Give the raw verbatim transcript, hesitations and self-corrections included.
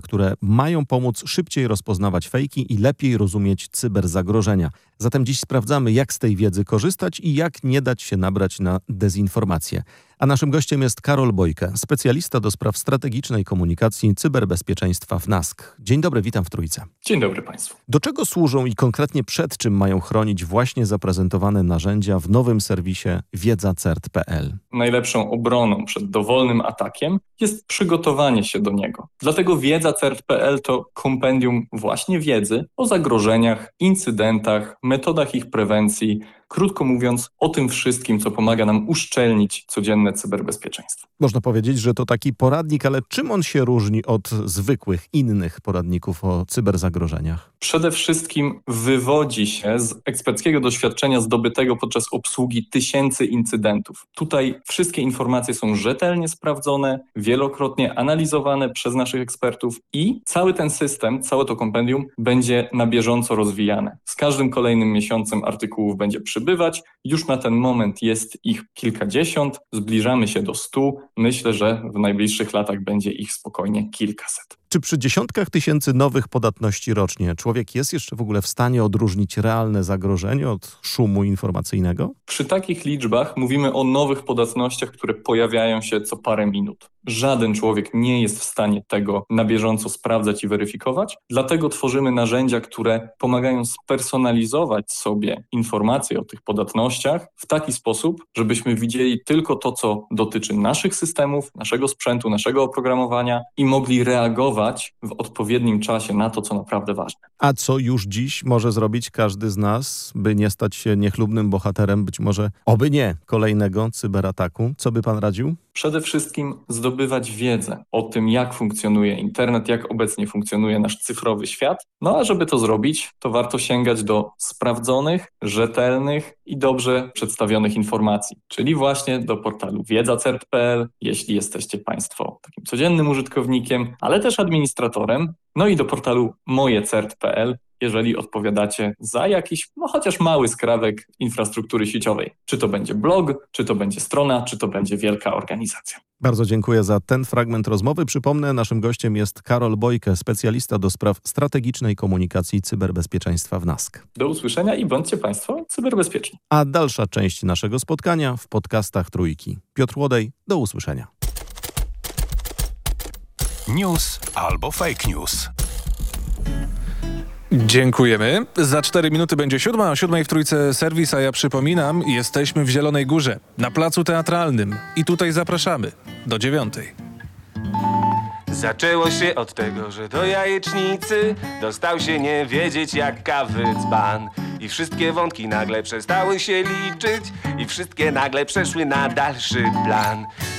które mają pomóc szybciej rozpoznawać fejki i lepiej rozumieć cyberzagrożenia. Zatem dziś sprawdzamy, jak z tej wiedzy korzystać i jak nie dać się nabrać na dezinformację. A naszym gościem jest Karol Bojke, specjalista do spraw strategicznej komunikacji i cyberbezpieczeństwa w NASK. Dzień dobry, witam w Trójce. Dzień dobry Państwu. Do czego służą i konkretnie przed czym mają chronić właśnie zaprezentowane narzędzia w nowym serwisie wiedza cert kropka pe el? Najlepszą obroną przed dowolnym atakiem jest przygotowanie się do niego. Dlatego wiedza cert kropka pe el to kompendium właśnie wiedzy o zagrożeniach, incydentach, metodach ich prewencji, krótko mówiąc, o tym wszystkim, co pomaga nam uszczelnić codzienne cyberbezpieczeństwo. Można powiedzieć, że to taki poradnik, ale czym on się różni od zwykłych, innych poradników o cyberzagrożeniach? Przede wszystkim wywodzi się z eksperckiego doświadczenia zdobytego podczas obsługi tysięcy incydentów. Tutaj wszystkie informacje są rzetelnie sprawdzone, wielokrotnie analizowane przez naszych ekspertów i cały ten system, całe to kompendium będzie na bieżąco rozwijane. Z każdym kolejnym miesiącem artykułów będzie przybywać. Już na ten moment jest ich kilkadziesiąt, zbliżamy się do stu. Myślę, że w najbliższych latach będzie ich spokojnie kilkaset. Czy przy dziesiątkach tysięcy nowych podatności rocznie człowiek jest jeszcze w ogóle w stanie odróżnić realne zagrożenie od szumu informacyjnego? Przy takich liczbach mówimy o nowych podatnościach, które pojawiają się co parę minut. Żaden człowiek nie jest w stanie tego na bieżąco sprawdzać i weryfikować, dlatego tworzymy narzędzia, które pomagają spersonalizować sobie informacje o tych podatnościach w taki sposób, żebyśmy widzieli tylko to, co dotyczy naszych systemów, naszego sprzętu, naszego oprogramowania i mogli reagować w odpowiednim czasie na to, co naprawdę ważne. A co już dziś może zrobić każdy z nas, by nie stać się niechlubnym bohaterem, być może, oby nie, kolejnego cyberataku? Co by pan radził? Przede wszystkim zdobywać wiedzę o tym, jak funkcjonuje internet, jak obecnie funkcjonuje nasz cyfrowy świat. No a żeby to zrobić, to warto sięgać do sprawdzonych, rzetelnych i dobrze przedstawionych informacji, czyli właśnie do portalu wiedza cert kropka pe el, jeśli jesteście Państwo takim codziennym użytkownikiem, ale też administratorem, no i do portalu moje cert kropka pe el, jeżeli odpowiadacie za jakiś, no chociaż mały skrawek infrastruktury sieciowej. Czy to będzie blog, czy to będzie strona, czy to będzie wielka organizacja. Bardzo dziękuję za ten fragment rozmowy. Przypomnę, naszym gościem jest Karol Bojke, specjalista do spraw strategicznej komunikacji i cyberbezpieczeństwa w NASK. Do usłyszenia i bądźcie Państwo cyberbezpieczni. A dalsza część naszego spotkania w podcastach Trójki. Piotr Łodej, do usłyszenia. News albo fake news. Dziękujemy. Za cztery minuty będzie siódma, o siódmej w Trójce serwis, a ja przypominam, jesteśmy w Zielonej Górze, na placu teatralnym i tutaj zapraszamy do dziewiątej. Zaczęło się od tego, że do jajecznicy dostał się nie wiedzieć jak kawy dzban. I wszystkie wątki nagle przestały się liczyć i wszystkie nagle przeszły na dalszy plan.